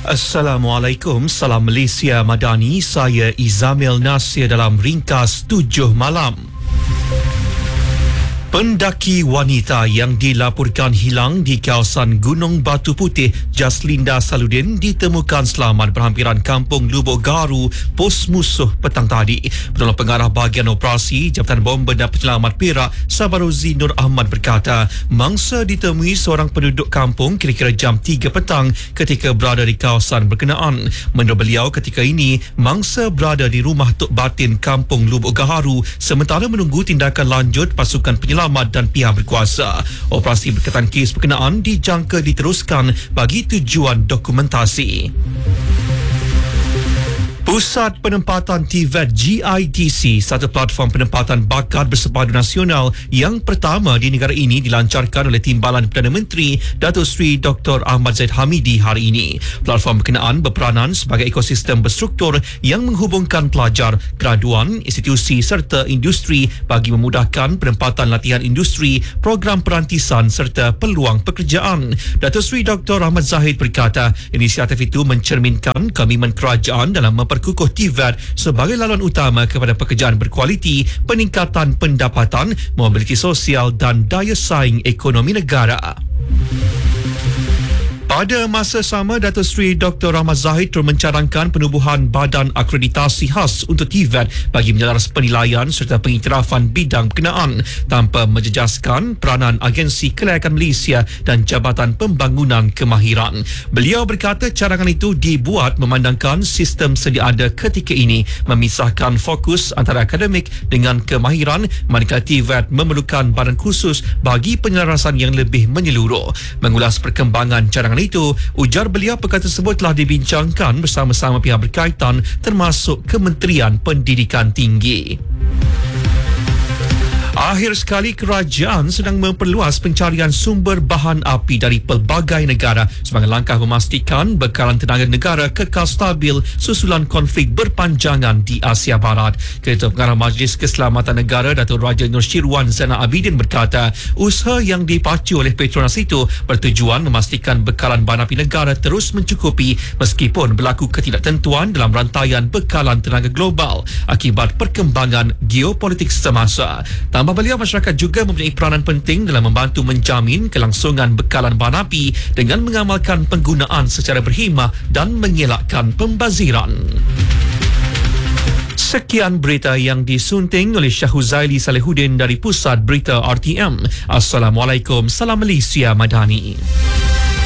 Assalamualaikum, salam Malaysia Madani, saya Izamil Nasir dalam ringkas 7 malam. Pendaki wanita yang dilaporkan hilang di kawasan Gunung Batu Putih, Jaslinda Saludin, ditemukan selamat berhampiran kampung Lubuk Garu, pos musuh petang tadi. Penolong pengarah bahagian operasi Jabatan Bomba dan Penyelamat Perak, Sabarozi Nur Ahmad berkata, mangsa ditemui seorang penduduk kampung kira-kira jam 3 petang ketika berada di kawasan berkenaan. Menurut beliau, ketika ini mangsa berada di rumah Tok Batin kampung Lubuk Garu sementara menunggu tindakan lanjut pasukan penyelamat dan pihak berkuasa. Operasi berkaitan kes berkenaan dijangka diteruskan bagi tujuan dokumentasi. Pusat Penempatan TVET GITC, satu platform penempatan bakat bersepadu nasional yang pertama di negara ini, dilancarkan oleh Timbalan Perdana Menteri Datuk Seri Dr. Ahmad Zahid Hamidi hari ini. Platform berkenaan berperanan sebagai ekosistem berstruktur yang menghubungkan pelajar, graduan, institusi serta industri bagi memudahkan penempatan latihan industri, program perantisan serta peluang pekerjaan. Datuk Seri Dr. Ahmad Zahid berkata, inisiatif itu mencerminkan komitmen kerajaan dalam memperkukuh TVET sebagai laluan utama kepada pekerjaan berkualiti, peningkatan pendapatan, mobiliti sosial dan daya saing ekonomi negara. Pada masa sama, Datuk Seri Dr. Ahmad Zahid turut mencadangkan penubuhan badan akreditasi khas untuk TVET bagi menyelaras penilaian serta pengiktirafan bidang berkenaan tanpa menjejaskan peranan Agensi Kelayakan Malaysia dan Jabatan Pembangunan Kemahiran. Beliau berkata cadangan itu dibuat memandangkan sistem sedia ada ketika ini memisahkan fokus antara akademik dengan kemahiran, manakala TVET memerlukan badan khusus bagi penyelarasan yang lebih menyeluruh. Mengulas perkembangan cadangan itu, ujar beliau perkara tersebut telah dibincangkan bersama-sama pihak berkaitan termasuk Kementerian Pendidikan Tinggi. Akhir sekali, kerajaan sedang memperluas pencarian sumber bahan api dari pelbagai negara sebagai langkah memastikan bekalan tenaga negara kekal stabil susulan konflik berpanjangan di Asia Barat. Ketua Pengarah Majlis Keselamatan Negara Datuk Raja Nur Syirwan Zainal Abidin berkata, usaha yang dipacu oleh Petronas itu bertujuan memastikan bekalan bahan api negara terus mencukupi meskipun berlaku ketidaktentuan dalam rantaian bekalan tenaga global akibat perkembangan geopolitik semasa. Tambah beliau, masyarakat juga mempunyai peranan penting dalam membantu menjamin kelangsungan bekalan bahan api dengan mengamalkan penggunaan secara berhemah dan mengelakkan pembaziran. Sekian berita yang disunting oleh Syahuzaili Salihuddin dari Pusat Berita RTM. Assalamualaikum, salam Malaysia Madani.